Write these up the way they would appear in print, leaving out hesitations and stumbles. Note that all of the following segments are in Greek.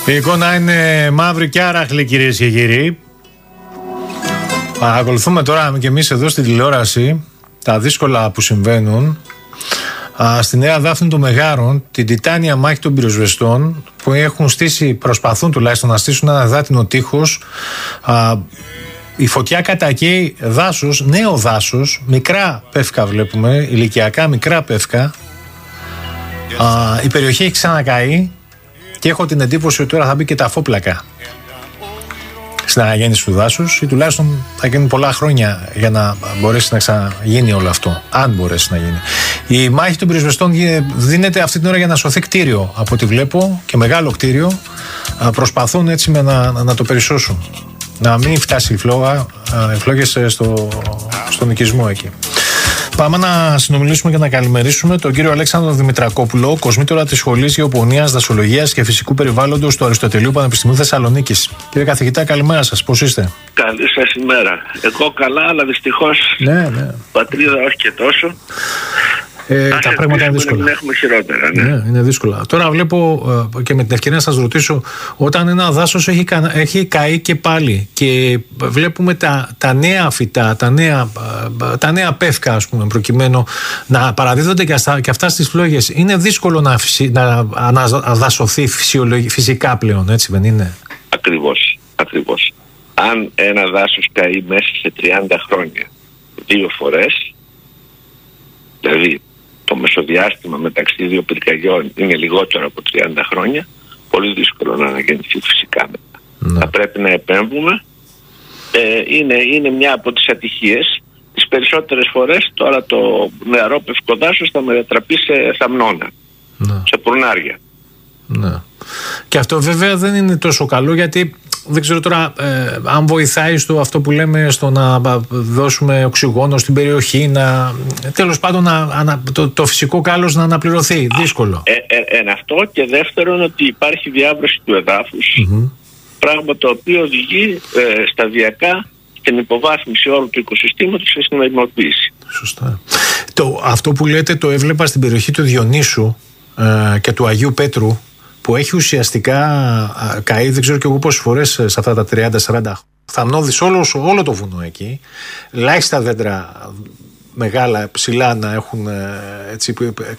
Η εικόνα είναι μαύρη και άραχλη, κυρίες και κύριοι. Ακολουθούμε τώρα και εμείς εδώ στην τηλεόραση τα δύσκολα που συμβαίνουν στη Νέα Δάφνη των Μεγάρων, την τιτάνια μάχη των πυροσβεστών που έχουν στήσει, προσπαθούν τουλάχιστον να στήσουν ένα δάτινο τείχος. Η φωτιά κατακαίει δάσος, νέο δάσος, μικρά πεύκα βλέπουμε, ηλικιακά μικρά πεύκα. Η περιοχή έχει ξανακαεί και έχω την εντύπωση ότι τώρα θα μπει και τα αφόπλακα στην αναγέννηση του δάσους, ή τουλάχιστον θα γίνουν πολλά χρόνια για να μπορέσει να ξαναγίνει όλο αυτό, αν μπορέσει να γίνει. Η μάχη των πυροσβεστών δίνεται αυτή την ώρα για να σωθεί κτίριο, από ό,τι βλέπω, και μεγάλο κτίριο. Προσπαθούν έτσι να το περισσώσουν, να μην φτάσει οι φλόγες στον οικισμό εκεί. Πάμε να συνομιλήσουμε και να καλημερίσουμε τον κύριο Αλέξανδρο Δημητρακόπουλο, κοσμήτωρα της Σχολής Γεωπονίας, Δασολογίας και Φυσικού Περιβάλλοντος του Αριστοτελείου Πανεπιστημίου Θεσσαλονίκης. Κύριε καθηγητά, καλημέρα σας. Πώς είστε? Καλή σας ημέρα. Εγώ καλά, αλλά δυστυχώς πατρίδα όχι και τόσο. Τα πράγματα είναι δύσκολα. Δεν έχουμε χειρότερα. Ναι, είναι δύσκολα. Τώρα βλέπω και με την ευκαιρία να σας ρωτήσω, όταν ένα δάσος έχει καεί και πάλι και βλέπουμε τα νέα φυτά, τα νέα πεύκα, ας πούμε, προκειμένου να παραδίδονται και αυτά στις φλόγες, είναι δύσκολο να αναδασωθεί φυσικά πλέον, έτσι δεν είναι? Ακριβώς. Αν ένα δάσος καεί μέσα σε 30 χρόνια 2 φορές, δηλαδή το μεσοδιάστημα μεταξύ 2 πυρκαγιών είναι λιγότερο από 30 χρόνια, πολύ δύσκολο να αναγεννηθεί φυσικά μετά. Θα πρέπει να επέμβουμε. Είναι μια από τις ατυχίες. Τις περισσότερες φορές τώρα το νεαρό πευκοδάσος θα μετατραπεί σε θαμνώνα, σε πουρνάρια. Ναι. Και αυτό βέβαια δεν είναι τόσο καλό, γιατί δεν ξέρω τώρα αν βοηθάει στο αυτό που λέμε, στο να δώσουμε οξυγόνο στην περιοχή, τέλος πάντων το φυσικό κάλος να αναπληρωθεί. Δύσκολο. Αυτό, και δεύτερον ότι υπάρχει διάβρωση του εδάφους, πράγμα το οποίο οδηγεί σταδιακά στην υποβάθμιση όλου του οικοσυστήματος και στην αϊμοποίηση. Σωστά. Αυτό που λέτε το έβλεπα στην περιοχή του Διονύσου και του Αγίου Πέτρου, που έχει ουσιαστικά καεί, δεν ξέρω και εγώ πόσες φορές σε αυτά τα 30-40 θαμνώδης όλο το βουνό εκεί. Ελάχιστα δέντρα μεγάλα, ψηλά να έχουν έτσι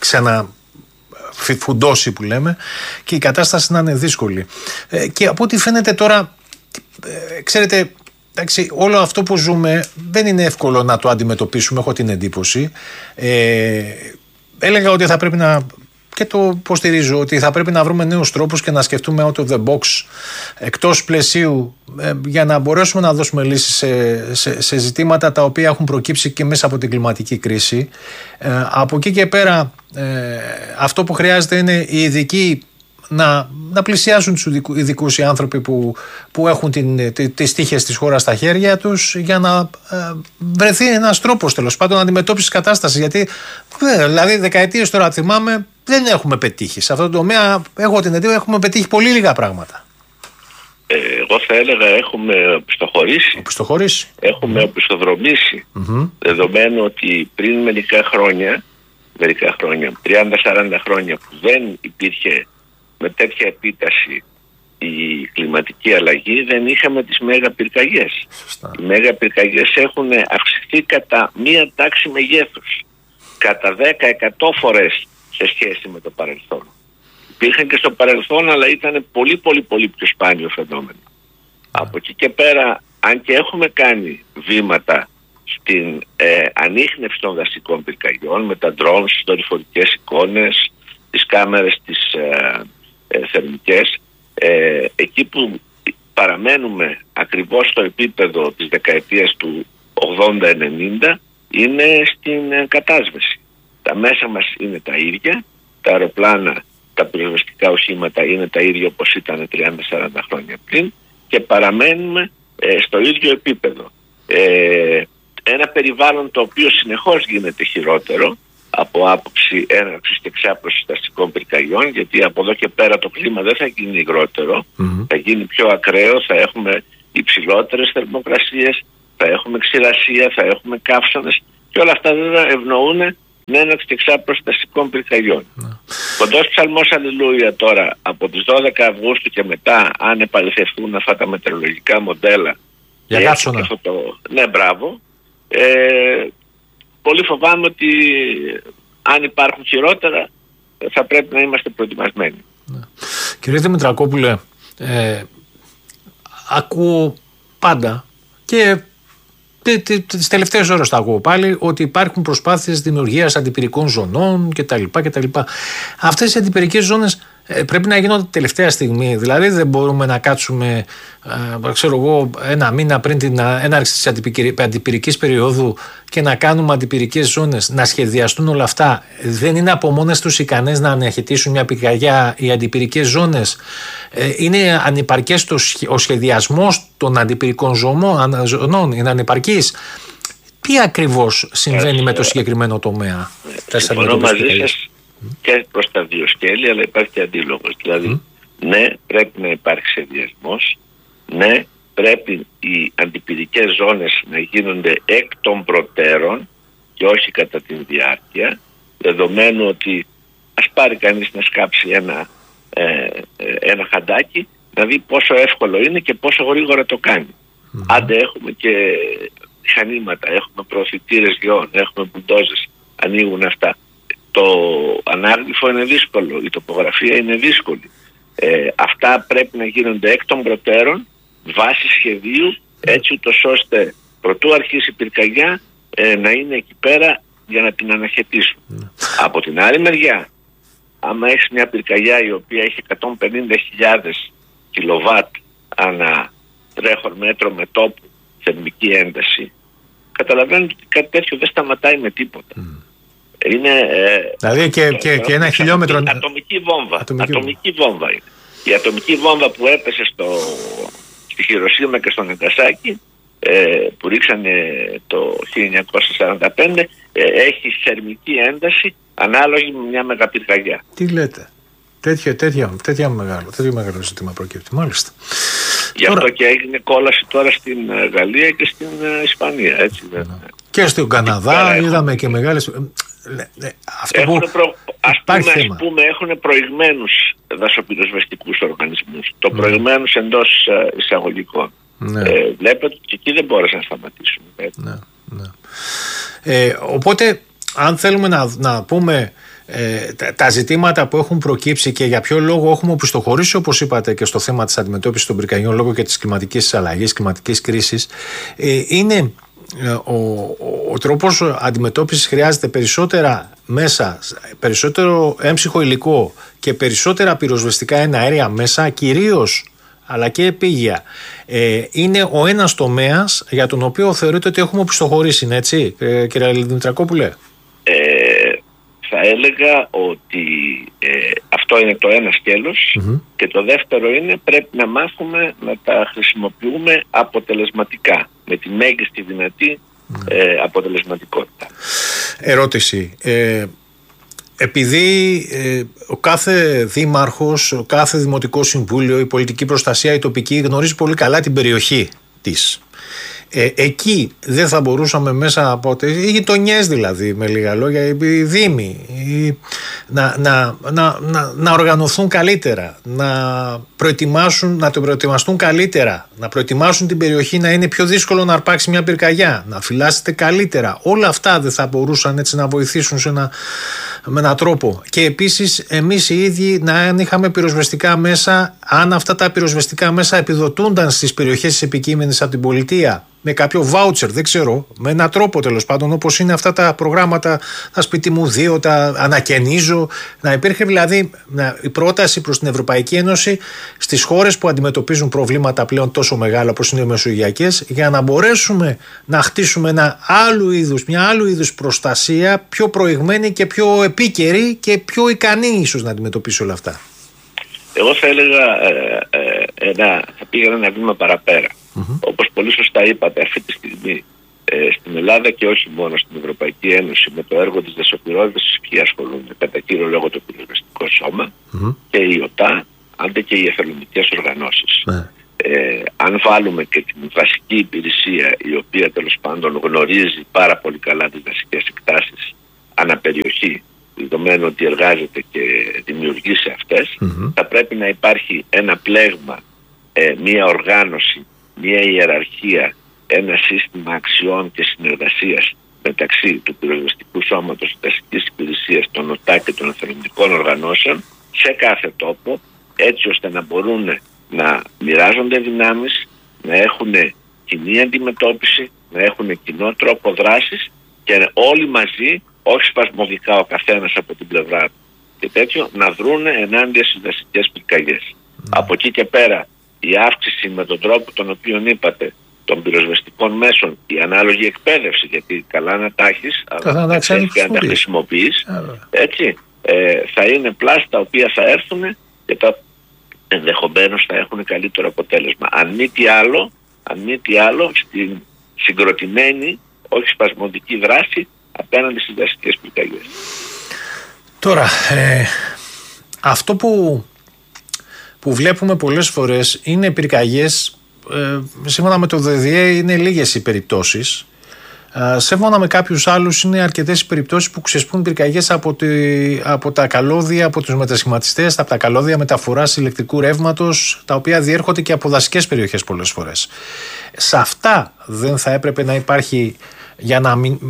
ξαναφουντώσει που λέμε, και η κατάσταση να είναι δύσκολη. Και από ό,τι φαίνεται τώρα, ξέρετε, εντάξει, όλο αυτό που ζούμε δεν είναι εύκολο να το αντιμετωπίσουμε, έχω την εντύπωση. Έλεγα ότι θα πρέπει και το υποστηρίζω, ότι θα πρέπει να βρούμε νέους τρόπους και να σκεφτούμε out of the box, εκτός πλαισίου, για να μπορέσουμε να δώσουμε λύσεις σε ζητήματα τα οποία έχουν προκύψει και μέσα από την κλιματική κρίση. Από εκεί και πέρα, αυτό που χρειάζεται είναι οι ειδικοί να πλησιάσουν τους ειδικούς, οι άνθρωποι που έχουν τις τύχες της χώρας στα χέρια τους, για να βρεθεί ένας τρόπος τέλος πάντων αντιμετώπισης της κατάστασης. Γιατί δηλαδή δεκαετίες τώρα θυμάμαι δεν έχουμε πετύχει. Σε αυτό το τομέα έχω την εντύπωση έχουμε πετύχει πολύ λίγα πράγματα. Εγώ θα έλεγα έχουμε οπισθοχωρήσει. Έχουμε οπισθοδρομήσει. Δεδομένου ότι πριν μερικά χρόνια, 30-40 χρόνια, που δεν υπήρχε με τέτοια επίταση η κλιματική αλλαγή, δεν είχαμε τις μέγα πυρκαγιές. Οι μέγα πυρκαγιές έχουν αυξηθεί κατά μία τάξη μεγέθους, κατά 10-100 φορές σε σχέση με το παρελθόν. Υπήρχαν και στο παρελθόν, αλλά ήταν πολύ πιο σπάνιο φαινόμενο. Από εκεί και πέρα, αν και έχουμε κάνει βήματα στην ανίχνευση των δασικών πυρκαγιών με τα drones, τις δορυφορικές εικόνες, τις κάμερες τις θερμικές, εκεί που παραμένουμε ακριβώς στο επίπεδο της δεκαετίας του 80-90 είναι στην κατάσβεση. Τα μέσα μας είναι τα ίδια, τα αεροπλάνα, τα πυροσβεστικά οχήματα είναι τα ίδια όπως ήταν 30-40 χρόνια πριν, και παραμένουμε στο ίδιο επίπεδο. Ένα περιβάλλον το οποίο συνεχώς γίνεται χειρότερο από άποψη έναρξης και εξάπλωσης δασικών πυρκαγιών, γιατί από εδώ και πέρα το κλίμα δεν θα γίνει υγρότερο, θα γίνει πιο ακραίο, θα έχουμε υψηλότερες θερμοκρασίες, θα έχουμε ξηρασία, θα έχουμε καύσωνες, και όλα αυτά βέβαια ευνοούν την έναρξη εξάπροστασικών πυρκαγιών. Κοντός ψαλμός αλληλούια τώρα από τις 12 Αυγούστου και μετά, αν επαληθευτούν αυτά τα μετεωρολογικά μοντέλα. Για κάψωνα. Ναι, μπράβο. Πολύ φοβάμαι ότι αν υπάρχουν χειρότερα θα πρέπει να είμαστε προετοιμασμένοι. Ναι. Κύριε Δημητρακόπουλε, ακούω πάντα και τις τελευταίες ώρες τα ακούω πάλι ότι υπάρχουν προσπάθειες δημιουργίας αντιπυρικών ζωνών κτλ. Αυτές οι αντιπυρικές ζώνες πρέπει να γίνονται τελευταία στιγμή. Δηλαδή δεν μπορούμε να κάτσουμε ένα μήνα πριν την έναρξη της αντιπυρικής περίοδου και να κάνουμε αντιπυρικές ζώνες, να σχεδιαστούν όλα αυτά. Δεν είναι από μόνες τους ικανές να αναχαιτήσουν μια πυρκαγιά οι αντιπυρικές ζώνες. Είναι ανυπαρκές ο σχεδιασμός των αντιπυρικών ζωνών, είναι ανυπαρκής. Τι ακριβώς συμβαίνει με το συγκεκριμένο τομέα? Συμφωνώ μαζί σας και προς τα δύο σκέλη, αλλά υπάρχει και αντίλογος. Δηλαδή, ναι, πρέπει να υπάρχει σχεδιασμός, ναι, πρέπει οι αντιπυρικές ζώνες να γίνονται εκ των προτέρων και όχι κατά την διάρκεια, δεδομένου ότι ας πάρει κανείς να σκάψει ένα χαντάκι, να δει πόσο εύκολο είναι και πόσο γρήγορα το κάνει. Άντε έχουμε και μηχανήματα, έχουμε προωθητήρες γεών, έχουμε μπουλντόζες, ανοίγουν αυτά. Το ανάγλυφο είναι δύσκολο, η τοπογραφία είναι δύσκολη. Αυτά πρέπει να γίνονται εκ των προτέρων, βάσει σχεδίου, έτσι ούτως ώστε προτού αρχίσει η πυρκαγιά να είναι εκεί πέρα για να την αναχαιτήσουν. Από την άλλη μεριά, άμα έχεις μια πυρκαγιά η οποία έχει 150.000 κιλοβάτ ανά τρέχον μέτρο με τόπου θερμική ένταση, καταλαβαίνετε ότι κάτι τέτοιο δεν σταματάει με τίποτα. Είναι, δηλαδή και ένα χιλιόμετρο. Ατομική βόμβα είναι. Η ατομική βόμβα που έπεσε στη Χιροσίμα και στο Ναγκασάκι, που ρίξανε το 1945, έχει θερμική ένταση ανάλογη με μια μεγαπυρκαγιά. Τι λέτε? Τέτοιο μεγάλο ζήτημα προκύπτει, μάλιστα. Γι' αυτό και έγινε κόλαση τώρα στην Γαλλία και στην Ισπανία, έτσι. Και στον Καναδά είδαμε και μεγάλες. Ας πούμε έχουν προηγμένους δασοπυροσβεστικούς οργανισμούς. Το προηγμένους εντός εισαγωγικών. Βλέπετε ότι και εκεί δεν μπόρεσαν να σταματήσουν. Οπότε αν θέλουμε να πούμε τα ζητήματα που έχουν προκύψει και για ποιο λόγο έχουμε οπισθοχωρήσει, όπως είπατε, και στο θέμα της αντιμετώπισης των πυρκαγιών λόγω και της κλιματικής αλλαγής, κλιματικής κρίσης, είναι ο τρόπος αντιμετώπισης. Χρειάζεται περισσότερα μέσα, περισσότερο έμψυχο υλικό και περισσότερα πυροσβεστικά εναέρια μέσα, κυρίως, αλλά και επίγεια. Είναι ο ένας τομέας για τον οποίο θεωρείτε ότι έχουμε οπισθοχωρήσει, είναι έτσι, κύριε Δημητρακόπουλε? Θα έλεγα ότι αυτό είναι το ένα σκέλος, και το δεύτερο είναι πρέπει να μάθουμε να τα χρησιμοποιούμε αποτελεσματικά, με τη μέγιστη δυνατή αποτελεσματικότητα. Ερώτηση. Επειδή ο κάθε δήμαρχος, ο κάθε δημοτικό συμβούλιο, η πολιτική προστασία, η τοπική γνωρίζει πολύ καλά την περιοχή της. Εκεί δεν θα μπορούσαμε μέσα από οι γειτονιές, δηλαδή με λίγα λόγια, οι δήμοι να οργανωθούν καλύτερα, να προετοιμαστούν καλύτερα, να προετοιμάσουν την περιοχή να είναι πιο δύσκολο να αρπάξει μια πυρκαγιά, να φυλάσσεται καλύτερα. Όλα αυτά δεν θα μπορούσαν έτσι να βοηθήσουν με έναν τρόπο? Και επίσης εμείς οι ίδιοι αν είχαμε πυροσβεστικά μέσα, αν αυτά τα πυροσβεστικά μέσα επιδοτούνταν στις περιοχές της επικείμενης από την πολιτεία με κάποιο βάουτσερ, δεν ξέρω, με έναν τρόπο τέλος πάντων, όπως είναι αυτά τα προγράμματα, τα σπίτι μου 2, τα ανακαινίζω, να υπήρχε δηλαδή η πρόταση προς την Ευρωπαϊκή Ένωση στις χώρες που αντιμετωπίζουν προβλήματα πλέον τόσο μεγάλα όπως είναι οι μεσογειακές, για να μπορέσουμε να χτίσουμε μια άλλου είδους προστασία, πιο προηγμένη και πιο επίκαιρη και πιο ικανή ίσως να αντιμετωπίσει όλα αυτά. Εγώ θα έλεγα θα πήγαινα ένα βήμα παραπέρα. Όπως πολύ σωστά είπατε, αυτή τη στιγμή στην Ελλάδα και όχι μόνο στην Ευρωπαϊκή Ένωση, με το έργο της δασοπυρότητας ποιοι ασχολούνται? Κατά κύριο λόγο το πυροσβεστικό σώμα και η ΟΤΑ, άντε και οι εθελοντικές οργανώσεις. Αν βάλουμε και την βασική υπηρεσία, η οποία τέλος πάντων γνωρίζει πάρα πολύ καλά τις δασικές εκτάσεις, αναπεριοχή, δεδομένου ότι εργάζεται και δημιουργεί σε αυτές, θα πρέπει να υπάρχει ένα πλέγμα, μία οργάνωση, μία ιεραρχία, ένα σύστημα αξιών και συνεργασίας μεταξύ του πυροσβεστικού σώματος, της δασικής υπηρεσίας, των ΟΤΑ και των εθελοντικών οργανώσεων σε κάθε τόπο, έτσι ώστε να μπορούν να μοιράζονται δυνάμεις, να έχουν κοινή αντιμετώπιση, να έχουν κοινό τρόπο δράσης και όλοι μαζί, όχι σπασμωδικά ο καθένας από την πλευρά του και τέτοιο, να δρούν ενάντια στις δασικές πυρκαγιές. Από εκεί και πέρα η αύξηση με τον τρόπο τον οποίο είπατε των πυροσβεστικών μέσων, η ανάλογη εκπαίδευση, γιατί καλά να τα έχεις και να τα χρησιμοποιείς, έτσι, θα είναι πλάστα τα οποία θα έρθουν και τα ενδεχομένως θα έχουν καλύτερο αποτέλεσμα. Αν μη τι άλλο, στην συγκροτημένη, όχι σπασμωδική δράση απέναντι στις δασικές πυρκαγιές. Τώρα, αυτό που βλέπουμε πολλές φορές είναι πυρκαγιές, σύμφωνα με το ΔΔΕ είναι λίγες οι περιπτώσεις. Σύμφωνα με κάποιους άλλους είναι αρκετές οι περιπτώσεις που ξεσπούν πυρκαγιές από τα καλώδια, από τους μετασχηματιστές, από τα καλώδια μεταφοράς ηλεκτρικού ρεύματος, τα οποία διέρχονται και από δασικές περιοχές πολλές φορές. Σε αυτά δεν θα έπρεπε να υπάρχει, για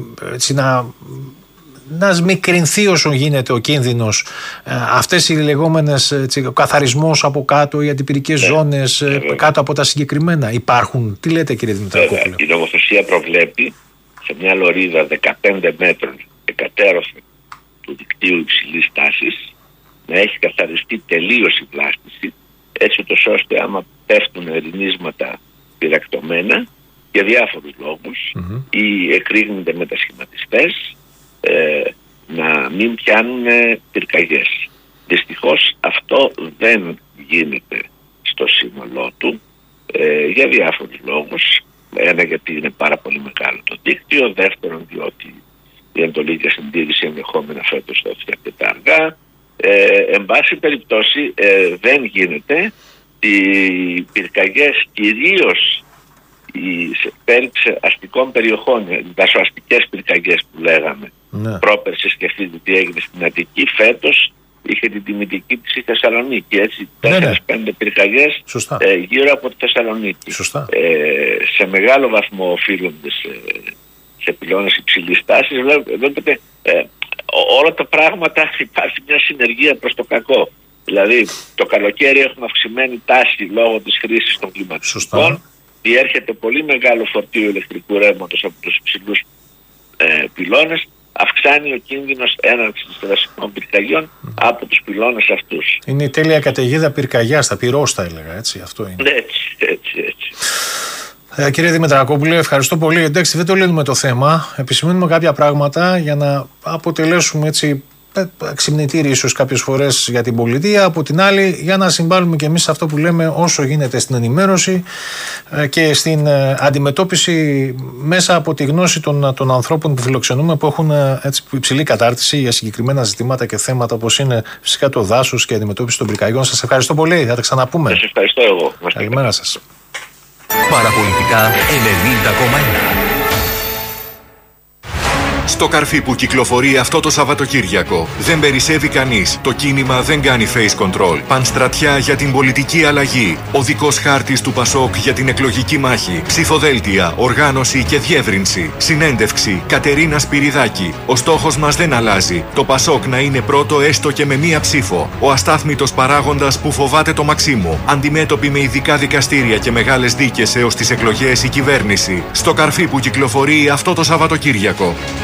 να σμικρινθεί όσο γίνεται ο κίνδυνος, αυτές οι λεγόμενες, ο καθαρισμός από κάτω, οι αντιπυρικές ζώνες κάτω από τα συγκεκριμένα υπάρχουν? Τι λέτε, κύριε Δημητρακόπουλε? Η νομοθεσία προβλέπει σε μια λωρίδα 15 μέτρων εκατέρωθεν του δικτύου υψηλής τάσης να έχει καθαριστεί τελείως η βλάστηση, έτσι ώστε άμα πέφτουν ερηνίσματα πυρακτωμένα για διάφορους λόγους ή εκρήγνονται μετασχηματιστές, να μην πιάνουν πυρκαγιές. Δυστυχώς αυτό δεν γίνεται στο σύνολό του για διάφορους λόγους. Ένα, γιατί είναι πάρα πολύ μεγάλο το δίκτυο. Δεύτερον, διότι η εντολή για συντήρηση ενδεχόμενα φέτος θα έρθει αρκετά αργά. Εν πάση περιπτώσει δεν γίνεται. Οι πυρκαγιές, κυρίως σε πέριξε αστικών περιοχών, δασοαστικές πυρκαγιές που λέγαμε, πρόπερση, σκεφτείτε τι έγινε στην Αττική, φέτος είχε την τιμητική της η Θεσσαλονίκη, έτσι, 4-5 πυρκαγιές γύρω από τη Θεσσαλονίκη. Σε μεγάλο βαθμό οφείλονται σε πυλώνες υψηλής τάσης. Βλέπετε, όλα τα πράγματα υπάρχει μια συνεργία προς το κακό. Δηλαδή το καλοκαίρι έχουμε αυξημένη τάση λόγω της χρήσης των κλιματιστικών. Διέρχεται πολύ μεγάλο φορτίο ηλεκτρικού ρεύματος από τους υψηλούς πυλώνες. Αυξάνει ο κίνδυνος έναρξης των δασικών πυρκαγιών από τους πυλώνες αυτούς. Είναι η τέλεια καταιγίδα πυρκαγιάς, τα πυρώστα έλεγα, έτσι, αυτό είναι. Έτσι. Κύριε Δημητρακόπουλε, ευχαριστώ πολύ. Εντάξει, δεν το λύνουμε το θέμα. Επισημαίνουμε κάποια πράγματα για να αποτελέσουμε έτσι ξυπνητήρι ίσως κάποιες φορές για την πολιτεία. Από την άλλη, για να συμβάλλουμε και εμείς σε αυτό που λέμε όσο γίνεται στην ενημέρωση και στην αντιμετώπιση μέσα από τη γνώση των ανθρώπων που φιλοξενούμε, που έχουν έτσι υψηλή κατάρτιση για συγκεκριμένα ζητήματα και θέματα όπως είναι φυσικά το δάσος και η αντιμετώπιση των πυρκαγιών. Σας ευχαριστώ πολύ. Θα τα ξαναπούμε. Σας ευχαριστώ εγώ. Καλημέρα σας. Παραπολιτικά 90,1. Στο καρφί που κυκλοφορεί αυτό το Σαββατοκύριακο δεν περισσεύει κανείς. Το κίνημα δεν κάνει face control. Πανστρατιά για την πολιτική αλλαγή. Οδικός χάρτης του Πασόκ για την εκλογική μάχη. Ψηφοδέλτια, οργάνωση και διεύρυνση. Συνέντευξη Κατερίνα Σπυριδάκη. Ο στόχος μας δεν αλλάζει. Το Πασόκ να είναι πρώτο έστω και με μία ψήφο. Ο αστάθμητος παράγοντας που φοβάται το Μαξίμου. Αντιμέτωπη με ειδικά δικαστήρια και μεγάλες δίκες έως τις εκλογές η κυβέρνηση. Στο καρφί που κυκλοφορεί αυτό το Σαββατοκύριακο.